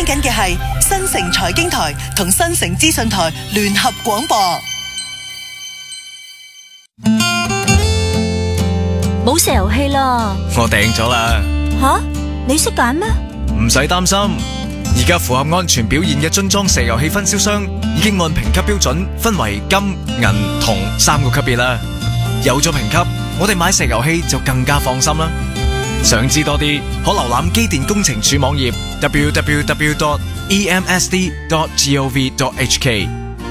聽緊嘅係新城財經台同新城資訊台聯合廣播。 冇石油氣啦！ 我訂咗啦。 吓？你識揀咩？ 唔使擔心，而家符合安全表現嘅樽裝石油氣分銷商已經按評級標準分為金、銀、銅3個級別啦。有咗評級，我哋買石油氣就更加放心啦。想知多啲，可瀏覽機電工程署網頁 www.emsd.gov.hk。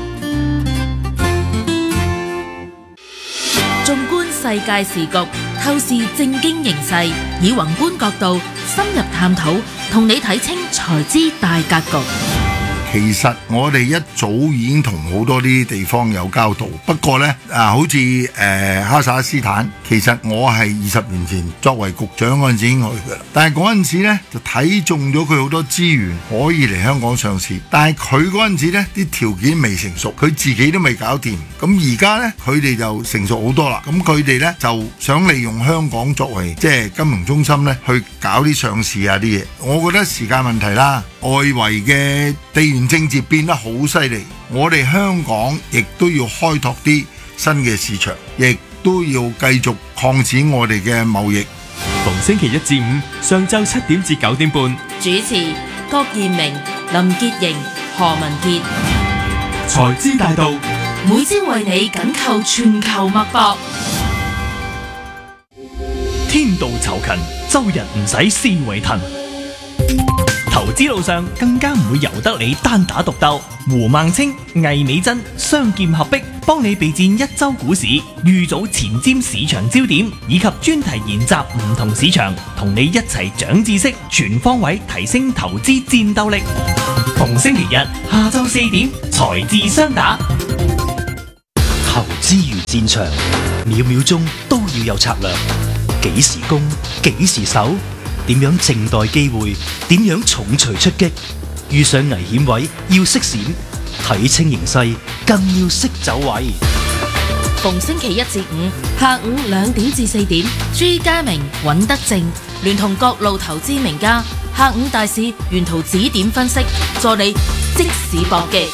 縱觀世界時局，透視政經形勢，以宏觀角度深入探討，同你睇清財資大格局。 其實我哋一早已經同好多啲地方有交道，不過呢，好似哈薩克斯坦，其實我係20年前作為局長嗰陣時已經去㗎啦。但係嗰陣時呢就睇中咗佢好多資源可以嚟香港上市，但係佢嗰陣時呢啲條件未成熟，佢自己都未搞掂。咁而家呢，佢哋就成熟好多啦。咁佢哋呢就想利用香港作為即係金融中心呢去搞啲上市啊啲嘢。我覺得時間問題啦，外圍嘅地緣政治變得好犀利，我哋香港亦都要開拓啲新嘅市場，亦都要繼續擴展我哋嘅貿易。 逢星期1至5上晝7點至9點半， 主持郭燕明、林潔瑩、何文傑。 財資大道， 每朝為你緊扣全球脈搏。 天道酬勤，周日唔使思維騰。投資路上更加唔會由得你單打獨鬥，胡孟青、魏美珍雙劍合璧，幫你備戰一周股市，預早前瞻市場焦點，以及專題研習唔同市場，同你一齊長知識，全方位提升投資戰鬥力。逢星期日下晝4點，財智雙打。 投資如戰場，秒秒鐘都要有策略，幾時攻，幾時守，點樣靜待機會？點樣重錘出擊？遇上危險位要識閃，睇清形勢更要識走位。 逢星期1至5下午2點至4點，朱家明、尹德正聯同各路投資名家，下午大市沿途指點分析，助你即時搏擊。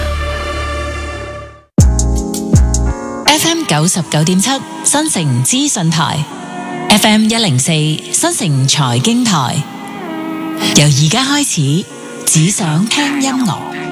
FM 99.7新城資訊台，FM 104新城財經台。由而家開始，只想聽音樂。